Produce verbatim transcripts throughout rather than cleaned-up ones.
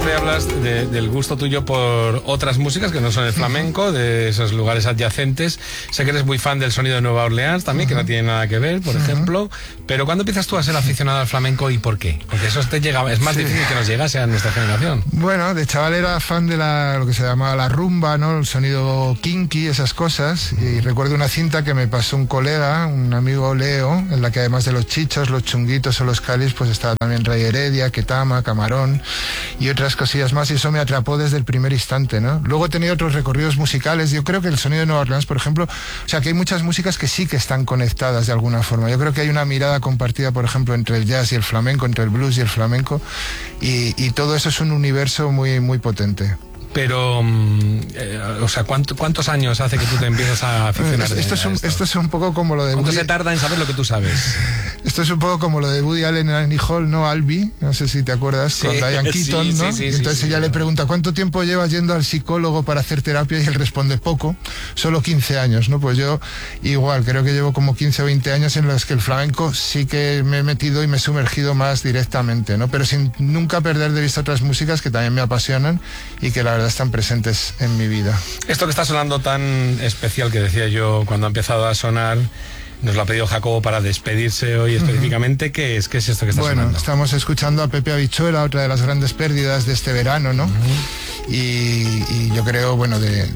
esto y hablas de, del gusto tuyo por otras músicas que no son el flamenco, de esos lugares adyacentes. Sé que eres muy fan del sonido de Nueva Orleans también, uh-huh. que no tiene nada que ver, por uh-huh. ejemplo. Pero ¿cuándo empiezas tú a ser aficionado al flamenco y por qué? Porque eso te llega, es más sí. difícil que nos llegase a nuestra generación. Bueno, de chaval era fan de la, lo que se llamaba la rumba, ¿no? El sonido kinky, esas cosas. Y recuerdo una cinta que me pasó un colega, un amigo Leo, en la que además de los chichos, los chunguitos o los calis, pues estaba también Rey Heredia, Ketama, Camarón y otras cosillas más, y eso me atrapó desde el primer instante, ¿no? Luego he tenido otros recorridos musicales. Yo creo que el sonido de Nueva Orleans, por ejemplo, o sea, que hay muchas músicas que sí que están conectadas de alguna forma. Yo creo que hay una mirada compartida, por ejemplo, entre el jazz y el flamenco, entre el blues y el flamenco, y, y todo eso es un universo muy, muy potente. Pero, eh, o sea, ¿cuánto, ¿cuántos años hace que tú te empiezas a aficionar? Esto, es un, esto? esto es un poco como lo de... ¿Cuánto Woody... se tarda en saber lo que tú sabes? Esto es un poco como lo de Woody Allen en Annie Hall, ¿no? Albi, no sé si te acuerdas, sí, con Diane Keaton, sí, ¿no? Sí, sí, entonces sí, ella sí, le pregunta, ¿cuánto tiempo llevas yendo al psicólogo para hacer terapia? Y él responde, poco, solo quince años, ¿no? Pues yo igual, creo que llevo como quince o veinte años en los que el flamenco sí que me he metido y me he sumergido más directamente, ¿no? Pero sin nunca perder de vista otras músicas que también me apasionan y que la verdad están presentes en mi vida. Esto que está sonando tan especial, que decía yo cuando ha empezado a sonar, nos lo ha pedido Jacobo para despedirse hoy específicamente. Uh-huh. ¿Qué es? ¿Qué es esto que está bueno, sonando? Bueno, estamos escuchando a Pepe Habichuela, otra de las grandes pérdidas de este verano, ¿no? Uh-huh. y, y yo creo, bueno, de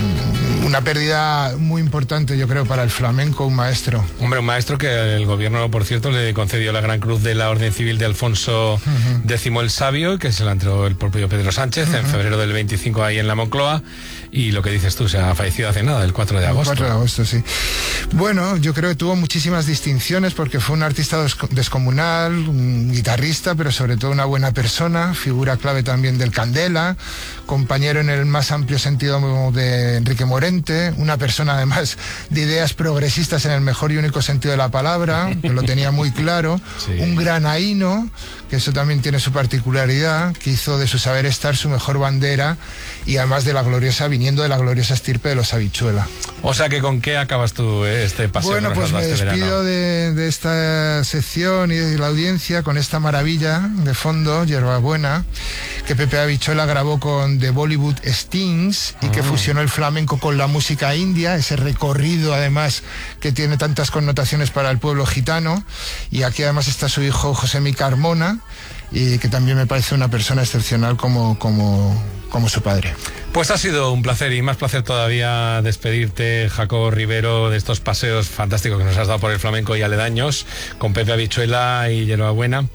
una pérdida muy importante, yo creo, para el flamenco, un maestro. Hombre, un maestro que el gobierno, por cierto, le concedió la Gran Cruz de la Orden Civil de Alfonso uh-huh. X el Sabio, que se la entregó el propio Pedro Sánchez uh-huh. en febrero del veinticinco ahí en la Moncloa. Y lo que dices tú, se ha fallecido hace nada, el cuatro de agosto. El cuatro de agosto, sí. Bueno, yo creo que tuvo muchísimas distinciones porque fue un artista descomunal, un guitarrista, pero sobre todo una buena persona, figura clave también del Candela, compañero en el más amplio sentido de Enrique Morente, una persona además de ideas progresistas en el mejor y único sentido de la palabra, que lo tenía muy claro, sí. un granaíno, que eso también tiene su particularidad, que hizo de su saber estar su mejor bandera y además de la gloriosa, viniendo de la gloriosa estirpe de los Habichuela. O sea que ¿con qué acabas tú este paseo? Bueno, pues me este despido de, de esta sección y de la audiencia con esta maravilla de fondo, Hierbabuena, que Pepe Habichuela grabó con The Bollywood Stings y que uh-huh. fusionó el flamenco con la música india, ese recorrido además que tiene tantas connotaciones para el pueblo gitano. Y aquí además está su hijo Josemi Carmona, y que también me parece una persona excepcional como, como, como su padre. Pues ha sido un placer y más placer todavía despedirte, Jacobo Rivero, de estos paseos fantásticos que nos has dado por el flamenco y aledaños con Pepe Habichuela y Hierbabuena.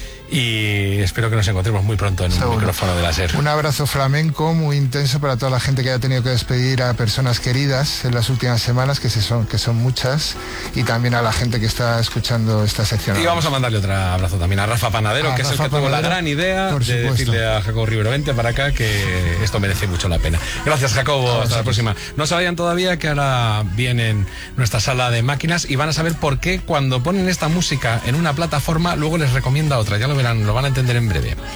Y espero que nos encontremos muy pronto en Seguro. Un micrófono de la SER. Un abrazo flamenco muy intenso para toda la gente que haya tenido que despedir a personas queridas en las últimas semanas, que, se son, que son muchas, y también a la gente que está escuchando esta sección. Y vamos a mandarle otro abrazo también a Rafa Panadero, a que Rafa es el que Panadero, tuvo la gran idea de supuesto. decirle a Jacobo Rivero, vente para acá, que esto merece mucho la pena. Gracias, Jacobo, hasta la próxima. No se vayan todavía, que ahora vienen nuestra sala de máquinas y van a saber por qué cuando ponen esta música en una plataforma luego les recomienda otra. Ya lo verán, lo van a entender en breve.